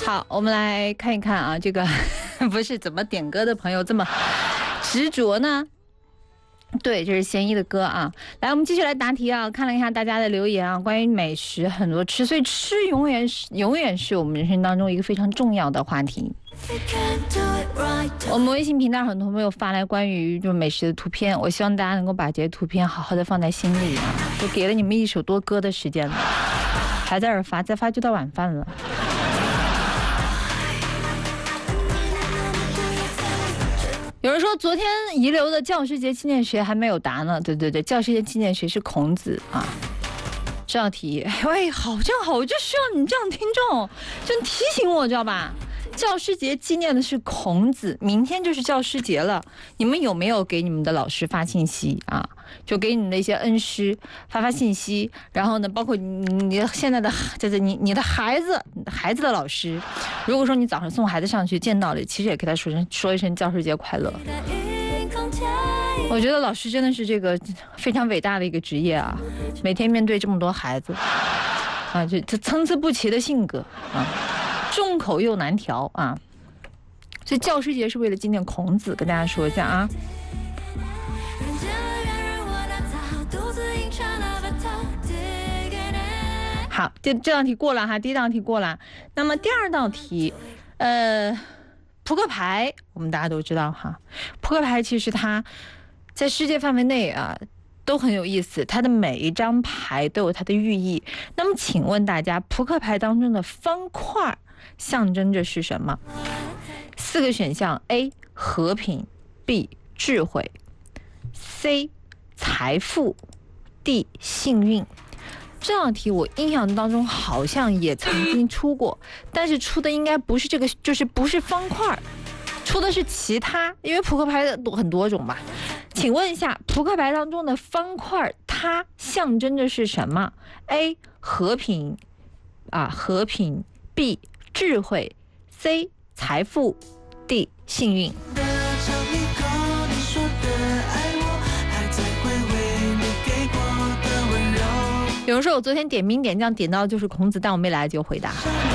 好，我们来看一看啊，这个不是怎么点歌的朋友这么执着呢？对，这是贤一的歌啊。来，我们继续来答题啊。看了一下大家的留言啊，关于美食很多吃，所以吃永远是我们人生当中一个非常重要的话题。我们微信频道很多朋友发来关于就美食的图片，我希望大家能够把这些图片好好的放在心里啊。我给了你们一首多歌的时间了，还在这儿发，再发就到晚饭了。有人说昨天遗留的教师节纪念谁还没有答呢？对，教师节纪念谁是孔子啊。这道题，喂，好，这样好，我就需要你这样听众，就提醒我，知道吧？教师节纪念的是孔子，明天就是教师节了，你们有没有给你们的老师发信息啊？就给你们的一些恩师发信息，然后呢，包括你现在的就是你的孩子的老师，如果说你早上送孩子上去见到了，其实也给他说一声教师节快乐。我觉得老师真的是这个非常伟大的一个职业啊，每天面对这么多孩子啊，这参差不齐的性格啊，众口又难调啊，所以教师节是为了纪念孔子，跟大家说一下啊。好，这道题过了哈，第一道题过了。那么第二道题，扑克牌我们大家都知道哈，扑克牌其实它在世界范围内啊都很有意思，它的每一张牌都有它的寓意。那么请问大家，扑克牌当中的方块象征着是什么？4个选项 ：A. 和平 B. 智慧 C. 财富 D. 幸运。这道题我印象当中好像也曾经出过，但是出的应该不是这个，就是不是方块，出的是其他，因为扑克牌的很多种吧。请问一下，扑克牌当中的方块它象征着是什么 ？A. 和平和平 B. 智慧 C. 财富 D. 幸运。有人说我昨天点名点将点到就是孔子，但我没来得及回答。